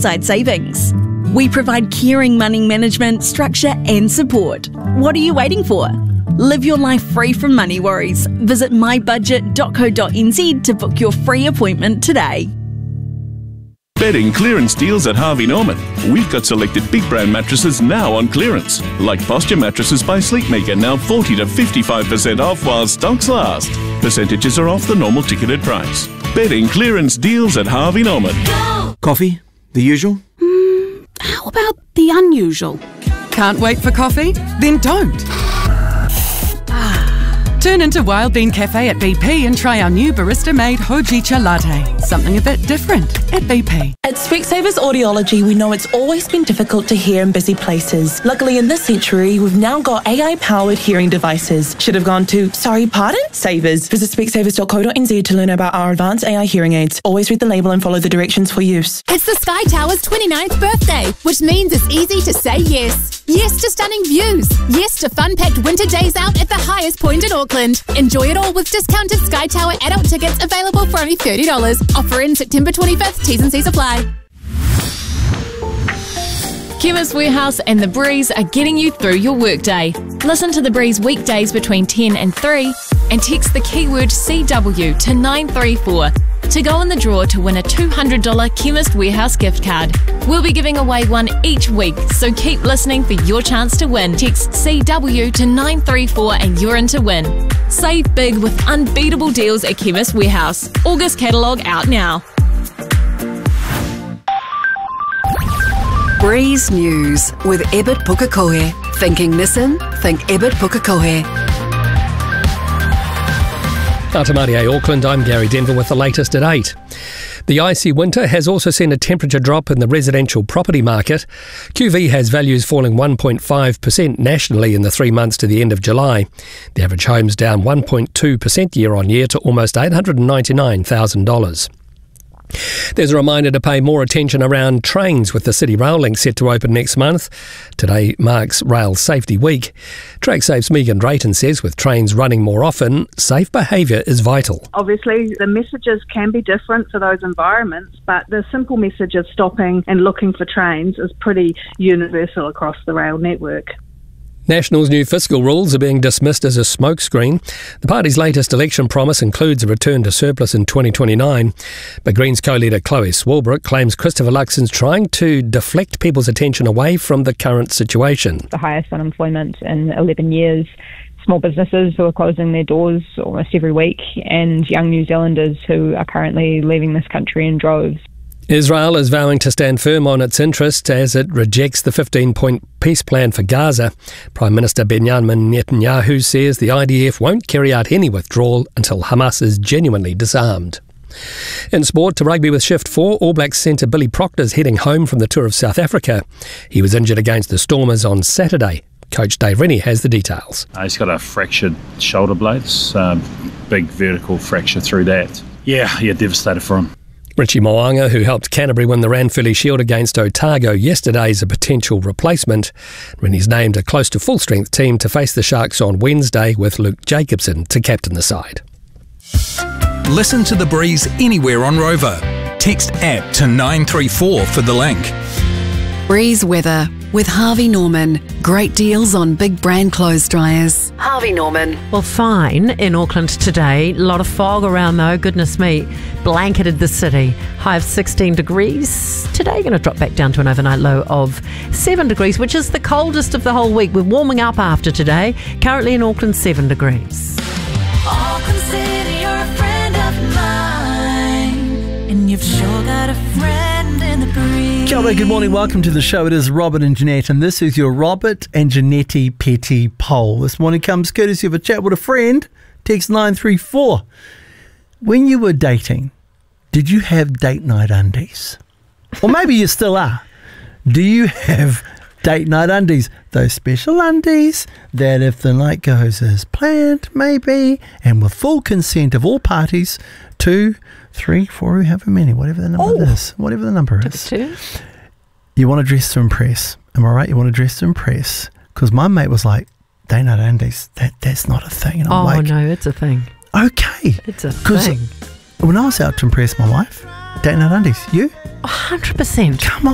alongside savings. We provide caring money management, structure and support. What are you waiting for? Live your life free from money worries. Visit mybudget.co.nz to book your free appointment today. Bedding clearance deals at Harvey Norman. We've got selected big brand mattresses now on clearance, like Posture Mattresses by Sleepmaker, now 40 to 55% off while stocks last. Percentages are off the normal ticketed price. Bedding clearance deals at Harvey Norman. Coffee? The usual? How about the unusual? Can't wait for coffee? Then don't. Turn into Wild Bean Cafe at BP and try our new barista-made Hojicha latte. Something a bit different at BP. At Specsavers Audiology, we know it's always been difficult to hear in busy places. Luckily, in this century, we've now got AI-powered hearing devices. Should have gone to, sorry, pardon? Savers. Visit specsavers.co.nz to learn about our advanced AI hearing aids. Always read the label and follow the directions for use. It's the Sky Tower's 29th birthday, which means it's easy to say yes. Yes to stunning views. Yes to fun-packed winter days out at the highest point in Auckland. Enjoy it all with discounted Sky Tower adult tickets available for only $30. Offer in September 25th. T's and C's apply. Chemist Warehouse and The Breeze are getting you through your workday. Listen to The Breeze weekdays between 10 and 3 and text the keyword CW to 934 to go in the draw to win a $200 Chemist Warehouse gift card. We'll be giving away one each week, so keep listening for your chance to win. Text CW to 934 and you're in to win. Save big with unbeatable deals at Chemist Warehouse. August catalogue out now. Breeze News with Ebert Pukekohe. Thinking Nissan? Think Ebert Pukekohe. Atamarie Auckland, I'm Gary Denver with the latest at 8. The icy winter has also seen a temperature drop in the residential property market. QV has values falling 1.5% nationally in the 3 months to the end of July. The average home's down 1.2% year on year to almost $899,000. There's a reminder to pay more attention around trains with the City Rail Link set to open next month. Today marks Rail Safety Week. TrackSafe's Megan Drayton says with trains running more often, safe behaviour is vital. Obviously, the messages can be different for those environments, but the simple message of stopping and looking for trains is pretty universal across the rail network. National's new fiscal rules are being dismissed as a smokescreen. The party's latest election promise includes a return to surplus in 2029. But Greens co-leader Chloe Swarbrick claims Christopher Luxon's trying to deflect people's attention away from the current situation. The highest unemployment in 11 years, small businesses who are closing their doors almost every week, and young New Zealanders who are currently leaving this country in droves. Israel is vowing to stand firm on its interests as it rejects the 15-point peace plan for Gaza. Prime Minister Benjamin Netanyahu says the IDF won't carry out any withdrawal until Hamas is genuinely disarmed. In sport, to rugby with Shift 4, All Blacks centre Billy Proctor's heading home from the tour of South Africa. He was injured against the Stormers on Saturday. Coach Dave Rennie has the details. He's got a fractured shoulder blade, big vertical fracture through that. Yeah, devastated for him. Richie Mo'unga, who helped Canterbury win the Ranfurly Shield against Otago yesterday, is a potential replacement. Rennie's named a close to full-strength team to face the Sharks on Wednesday with Luke Jacobson to captain the side. Listen to The Breeze anywhere on Rover. Text APP to 934 for the link. Breeze weather with Harvey Norman. Great deals on big brand clothes dryers. Harvey Norman. Well, fine in Auckland today. A lot of fog around though, goodness me. Blanketed the city. High of 16 degrees. Today going to drop back down to an overnight low of 7 degrees, which is the coldest of the whole week. We're warming up after today. Currently in Auckland, 7 degrees. Auckland City, you're a friend of mine, and you've sure got a friend in the breeze. Kia ora, good morning, welcome to the show. It is Robert and Jeanette, and this is your Robert and Jeanette Petty poll. This morning comes courtesy of a chat with a friend. Text 934. When you were dating, did you have date night undies? Or maybe you still are. Do you have date night undies? Those special undies that if the night goes as planned, maybe, and with full consent of all parties, 2, 3, 4, however many, whatever the number is. Whatever the number is. 2. You want to dress to impress. Am I right? You want to dress to impress. Because my mate was like, date night undies, that's not a thing. And I'm like, no, it's a thing. Okay. It's a thing. When I was out to impress my wife, date night undies. You? 100%. Come on.